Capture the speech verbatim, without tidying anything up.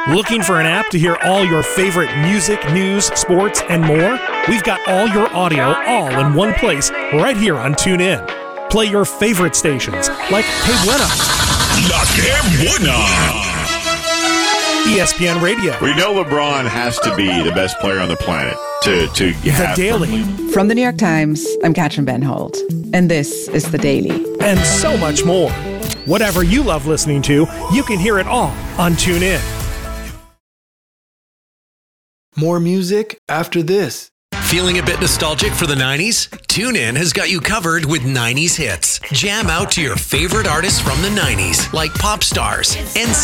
Looking for an app to hear all your favorite music, news, sports, and more? We've got all your audio all in one place right here on TuneIn. Play your favorite stations like Que Buena, La Que Buena, E S P N Radio. We know LeBron has to be the best player on the planet to, to have... The Daily. From the New York Times, I'm Katrin Benhold, and this is The Daily. And so much more. Whatever you love listening to, you can hear it all on TuneIn. More music after this. Feeling a bit nostalgic for the nineties? TuneIn has got you covered with nineties hits. Jam out to your favorite artists from the nineties, like pop stars, N